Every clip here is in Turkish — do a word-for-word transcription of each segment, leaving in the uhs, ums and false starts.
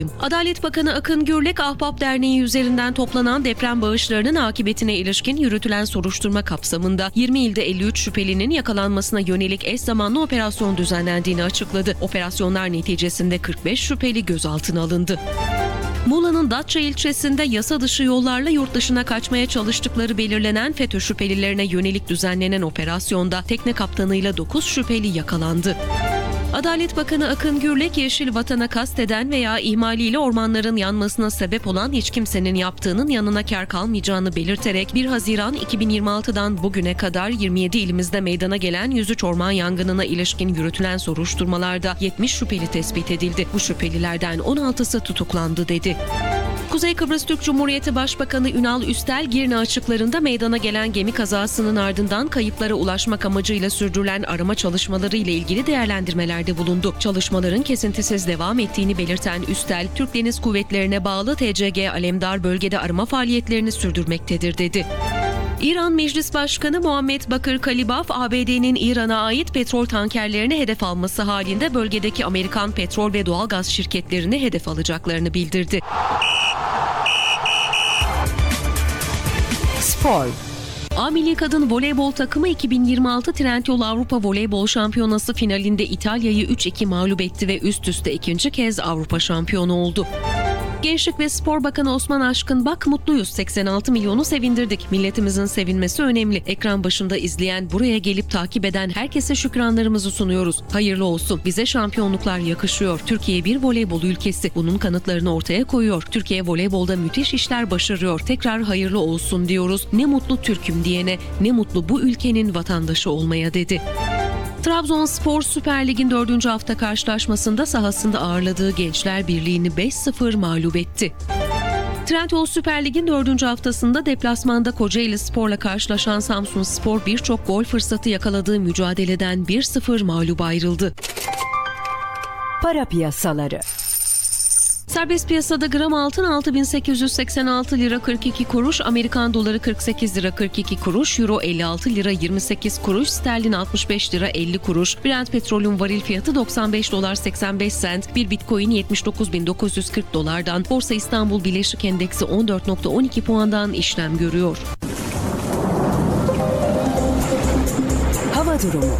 Adalet Bakanı Akın Gürlek, Ahbap Derneği üzerinden toplanan deprem bağışlarının akıbetine ilişkin yürütülen soruşturma kapsamında yirmi ilde elli üç şüphelinin yakalanmasına yönelik eş zamanlı operasyon düzenlendiğini açıkladı. Operasyonlar neticesinde kırk beş şüpheli gözaltına alındı. Muğla'nın Datça ilçesinde yasa dışı yollarla yurt dışına kaçmaya çalıştıkları belirlenen FETÖ şüphelilerine yönelik düzenlenen operasyonda tekne kaptanıyla dokuz şüpheli yakalandı. Adalet Bakanı Akın Gürlek, yeşil vatana kasteden veya ihmaliyle ormanların yanmasına sebep olan hiç kimsenin yaptığının yanına kâr kalmayacağını belirterek bir Haziran iki bin yirmi altıdan bugüne kadar yirmi yedi ilimizde meydana gelen yüz üç orman yangınına ilişkin yürütülen soruşturmalarda yetmiş şüpheli tespit edildi. Bu şüphelilerden on altısı tutuklandı dedi. Kuzey Kıbrıs Türk Cumhuriyeti Başbakanı Ünal Üstel, Girne açıklarında meydana gelen gemi kazasının ardından kayıplara ulaşmak amacıyla sürdürülen arama çalışmaları ile ilgili değerlendirmelerde bulundu. Çalışmaların kesintisiz devam ettiğini belirten Üstel, Türk Deniz Kuvvetleri'ne bağlı T C G Alemdar bölgede arama faaliyetlerini sürdürmektedir dedi. İran Meclis Başkanı Muhammed Bakır Kalibaf, A B D'nin İran'a ait petrol tankerlerini hedef alması halinde bölgedeki Amerikan petrol ve doğalgaz şirketlerini hedef alacaklarını bildirdi. Spor. A Milli Kadın Voleybol takımı iki bin yirmi altı Trendyol Avrupa Voleybol Şampiyonası finalinde İtalya'yı üç iki mağlup etti ve üst üste ikinci kez Avrupa şampiyonu oldu. Gençlik ve Spor Bakanı Osman Aşkınbak, mutluyuz, seksen altı milyonu sevindirdik. Milletimizin sevinmesi önemli. Ekran başında izleyen, buraya gelip takip eden herkese şükranlarımızı sunuyoruz. Hayırlı olsun. Bize şampiyonluklar yakışıyor. Türkiye bir voleybol ülkesi. Bunun kanıtlarını ortaya koyuyor. Türkiye voleybolda müthiş işler başarıyor. Tekrar hayırlı olsun diyoruz. Ne mutlu Türk'üm diyene, ne mutlu bu ülkenin vatandaşı olmaya dedi. Trabzonspor Süper Lig'in dördüncü hafta karşılaşmasında sahasında ağırladığı Gençler Birliği'ni beş sıfır mağlup etti. Trendyol Süper Lig'in dördüncü haftasında deplasmanda Kocaeli Spor'la karşılaşan Samsunspor birçok gol fırsatı yakaladığı mücadeleden bir sıfır mağlup ayrıldı. Para piyasaları. Serbest piyasada gram altın altı bin sekiz yüz seksen altı lira kırk iki kuruş, Amerikan doları kırk sekiz lira kırk iki kuruş, Euro elli altı lira yirmi sekiz kuruş, sterlin altmış beş lira elli kuruş, Brent petrolün varil fiyatı doksan beş dolar seksen beş sent, bir Bitcoin yetmiş dokuz bin dokuz yüz kırk dolardan, Borsa İstanbul Bileşik Endeksi on dört nokta on iki puandan işlem görüyor. Hava durumu.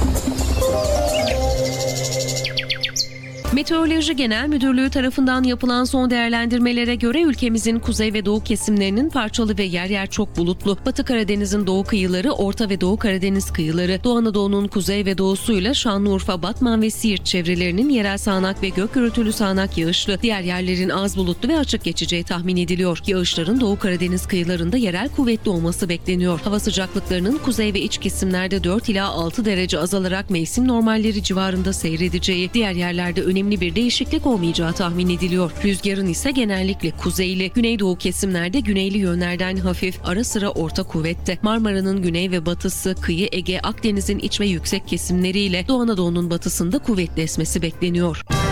Meteoroloji Genel Müdürlüğü tarafından yapılan son değerlendirmelere göre ülkemizin kuzey ve doğu kesimlerinin parçalı ve yer yer çok bulutlu, Batı Karadeniz'in doğu kıyıları, Orta ve Doğu Karadeniz kıyıları, Doğu Anadolu'nun kuzey ve doğusuyla Şanlıurfa, Batman ve Siirt çevrelerinin yerel sağanak ve gök gürültülü sağanak yağışlı, diğer yerlerin az bulutlu ve açık geçeceği tahmin ediliyor. Yağışların Doğu Karadeniz kıyılarında yerel kuvvetli olması bekleniyor. Hava sıcaklıklarının kuzey ve iç kesimlerde dört ila altı derece azalarak mevsim normalleri civarında seyredeceği, diğer yerlerde önemli bir değişiklik olmayacağı tahmin ediliyor. Rüzgarın ise genellikle kuzeyli, güneydoğu kesimlerde güneyli yönlerden hafif, ara sıra orta kuvvette. Marmara'nın güney ve batısı, kıyı Ege, Akdeniz'in iç ve yüksek kesimleriyle Doğu Anadolu'nun batısında kuvvetli esmesi bekleniyor.